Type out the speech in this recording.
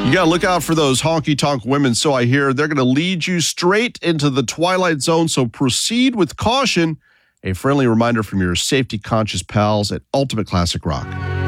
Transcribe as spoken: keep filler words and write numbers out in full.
You got to look out for those honky-tonk women, so I hear. They're going to lead you straight into the twilight zone, so proceed with caution. A friendly reminder from your safety-conscious pals at Ultimate Classic Rock.